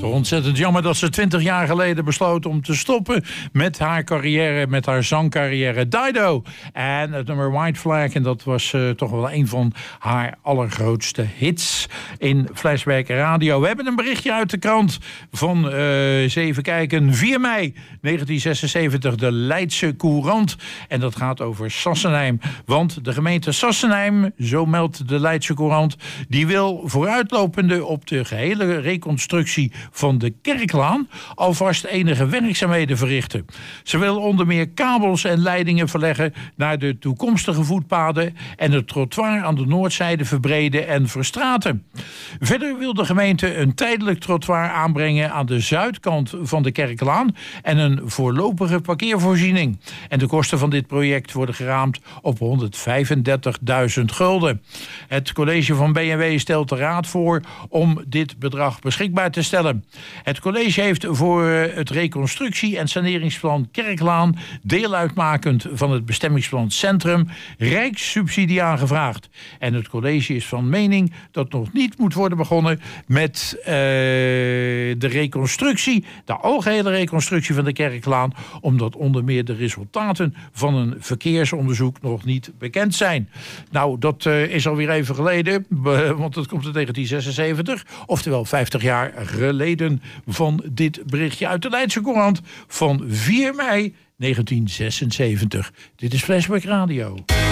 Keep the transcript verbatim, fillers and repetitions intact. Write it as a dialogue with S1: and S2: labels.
S1: Ontzettend jammer dat ze twintig jaar geleden besloot om te stoppen met haar carrière, met haar zangcarrière. Dido en het nummer White Flag. En dat was uh, toch wel een van haar allergrootste hits in Flashback Radio. We hebben een berichtje uit de krant van, uh, eens even kijken, vier mei negentien zesenzeventig, de Leidse Courant. En dat gaat over Sassenheim. Want de gemeente Sassenheim, zo meldt de Leidse Courant, die wil vooruitlopende op de gehele reconstructie van de Kerklaan alvast enige werkzaamheden verrichten. Ze wil onder meer kabels en leidingen verleggen naar de toekomstige voetpaden en het trottoir aan de noordzijde verbreden en verstraten. Verder wil de gemeente een tijdelijk trottoir aanbrengen aan de zuidkant van de Kerklaan en een voorlopige parkeervoorziening. En de kosten van dit project worden geraamd op honderdvijfendertigduizend gulden. Het college van B N W stelt de raad voor om dit bedrag beschikbaar te stellen. Het college heeft voor het reconstructie- en saneringsplan Kerklaan, deel uitmakend van het bestemmingsplan Centrum, rijkssubsidie aangevraagd. En het college is van mening dat nog niet moet worden begonnen met uh, de reconstructie, de algehele reconstructie van de Kerklaan, omdat onder meer de resultaten van een verkeersonderzoek nog niet bekend zijn. Nou, dat uh, is alweer even geleden, want dat komt uit negentien zesenzeventig, oftewel vijftig jaar geleden van dit berichtje uit de Leidse Courant van vier mei negentien zesenzeventig. Dit is Flashback Radio.